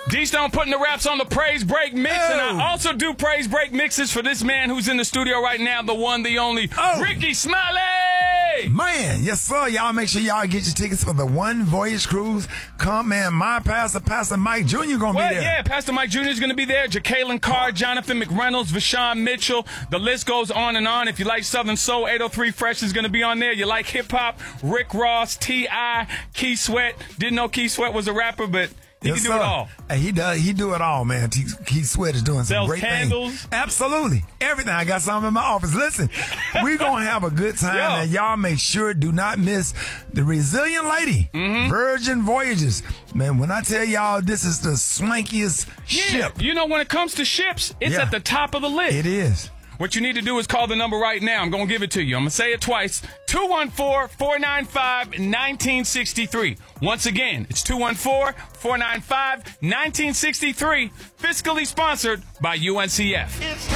D-Stone putting the raps on the Praise Break mix, and I also do Praise Break mixes for this man who's in the studio right now, the one, the only, Ricky Smiley! Man, yes, sir. Y'all make sure y'all get your tickets for the One Voyage Cruise. Come, man. My pastor, Pastor Mike Jr. gonna be there. Yeah, Pastor Mike Jr. is gonna be there. Jacqueline Carr, Jonathan McReynolds, Vashawn Mitchell. The list goes on and on. If you like Southern Soul, 803 Fresh is gonna be on there. You like hip-hop, Rick Ross, T.I., Keith Sweat. Didn't know Keith Sweat was a rapper, but he can do it all. Hey, he do it all, man. Keith Sweat is doing some great things. Absolutely. Everything. I got some in my office. Listen, we're going to have a good time, and y'all make sure do not miss the Resilient Lady, Virgin Voyages. Man, when I tell y'all this is the swankiest ship. You know, when it comes to ships, it's at the top of the list. It is. What you need to do is call the number right now. I'm going to give it to you. I'm going to say it twice. 214-495-1963. Once again, it's 214-495-1963. Fiscally sponsored by UNCF.